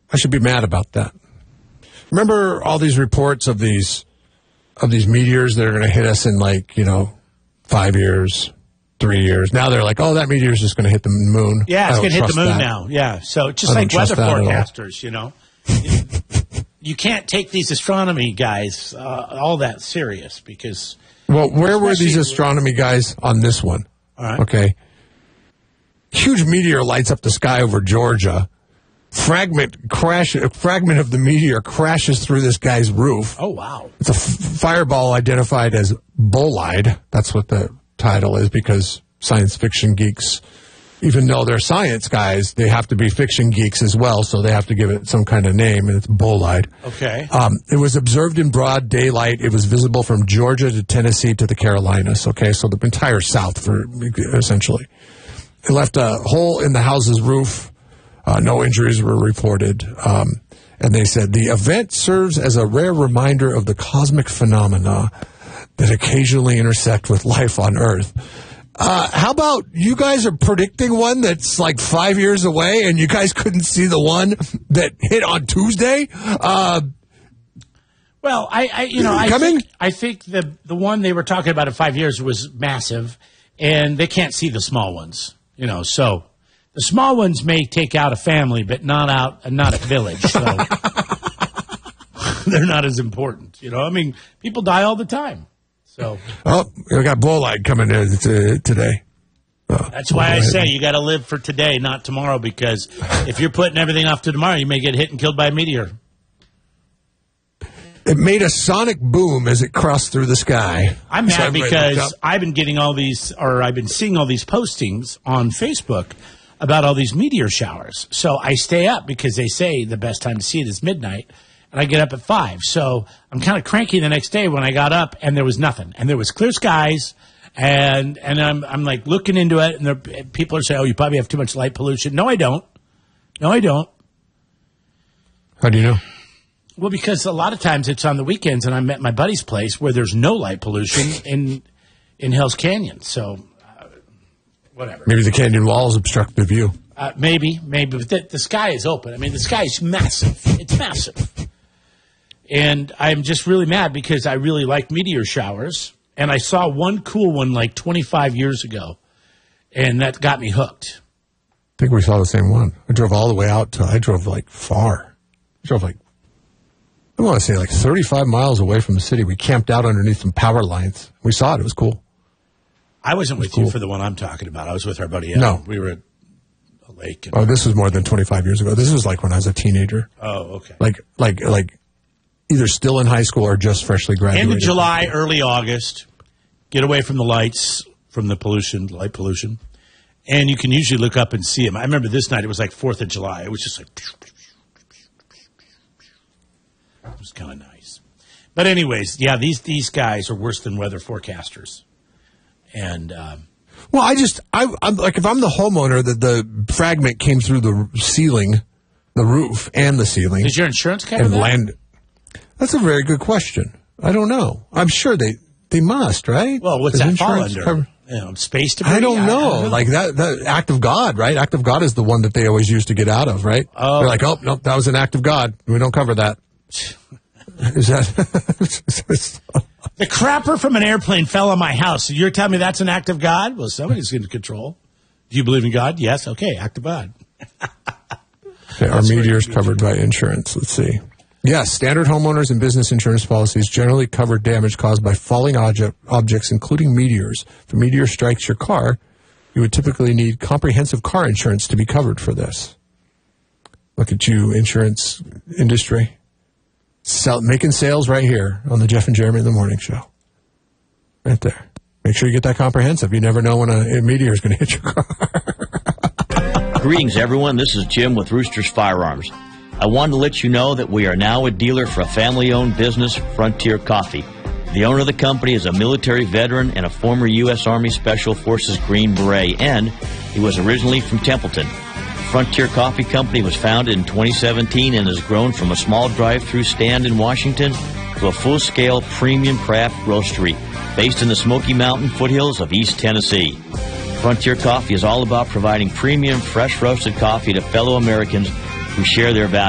I should be mad about that. Remember all these reports of these meteors that are going to hit us in 5 years, 3 years. Now they're like, oh, that meteor is just going to hit the moon. Yeah, it's going to hit the moon now. Yeah, so just like weather forecasters, you can't take these astronomy guys all that serious because. Well, where were these astronomy guys on this one? All right. Okay. Huge meteor lights up the sky over Georgia. A fragment of the meteor crashes through this guy's roof. Oh, wow. It's a fireball identified as bolide. That's what the title is because science fiction geeks, even though they're science guys, they have to be fiction geeks as well, so they have to give it some kind of name, and it's bolide. Okay. It was observed in broad daylight. It was visible from Georgia to Tennessee to the Carolinas, okay, so the entire South, essentially. It left a hole in the house's roof. No injuries were reported. And they said, the event serves as a rare reminder of the cosmic phenomena that occasionally intersect with life on Earth. How about you guys are predicting one that's like 5 years away and you guys couldn't see the one that hit on Tuesday? Well, I think the one they were talking about in 5 years was massive, and they can't see the small ones, so the small ones may take out a family, but not a village. So they're not as important, people die all the time. So, we got bolide coming in today. That's why I say you got to live for today, not tomorrow, because if you're putting everything off to tomorrow, you may get hit and killed by a meteor. It made a sonic boom as it crossed through the sky. I'm mad because I've been seeing all these postings on Facebook about all these meteor showers. So I stay up because they say the best time to see it is midnight. And I get up at 5. So I'm kind of cranky the next day when I got up and there was nothing. And there was clear skies. And I'm like looking into it. And people are saying, oh, you probably have too much light pollution. No, I don't. How do you know? Well, because a lot of times it's on the weekends and I'm at my buddy's place where there's no light pollution in Hell's Canyon. So whatever. Maybe the canyon walls obstruct the view. Maybe. But the sky is open. I mean, the sky is massive. It's massive. And I'm just really mad because I really like meteor showers. And I saw one cool one like 25 years ago. And that got me hooked. I think we saw the same one. I drove all the way out I drove far. I drove I want to say 35 miles away from the city. We camped out underneath some power lines. We saw it. It was cool. I wasn't with you for the one I'm talking about. I was with our buddy Ed. No. We were at a lake. This was more than 25 years ago. This was when I was a teenager. Oh, okay. Like either still in high school or just freshly graduated. End of July, early August. Get away from the lights, from the light pollution. And you can usually look up and see them. I remember this night, it was like 4th of July. It was just like... It was kind of nice. But anyways, yeah, these guys are worse than weather forecasters. And... Well, I'm like, if I'm the homeowner, the fragment came through the ceiling, the roof, and the ceiling. Does your insurance cover that? That's a very good question. I don't know. I'm sure they must, right? Well, what's that fall under? Space debris? I don't know. Like that act of God, right? Act of God is the one that they always used to get out of, right? Oh. They're like, oh, no, that was an act of God. We don't cover that. Is that... The crapper from an airplane fell on my house. So you're telling me that's an act of God? Well, somebody's in control. Do you believe in God? Yes. Okay. Act of God. Okay, are meteors covered by insurance? Let's see. Yes. Standard homeowners and business insurance policies generally cover damage caused by falling objects, including meteors. If a meteor strikes your car, you would typically need comprehensive car insurance to be covered for this. Look at you, insurance industry. Making sales right here on the Jeff and Jeremy in the Morning Show. Right there. Make sure you get that comprehensive. You never know when a meteor is going to hit your car. Greetings, everyone. This is Jim with Roosters Firearms. I wanted to let you know that we are now a dealer for a family-owned business, Frontier Coffee. The owner of the company is a military veteran and a former U.S. Army Special Forces Green Beret, and he was originally from Templeton. Frontier Coffee Company was founded in 2017 and has grown from a small drive-through stand in Washington to a full-scale premium craft roastery based in the Smoky Mountain foothills of East Tennessee. Frontier Coffee is all about providing premium, fresh roasted coffee to fellow Americans who share their values.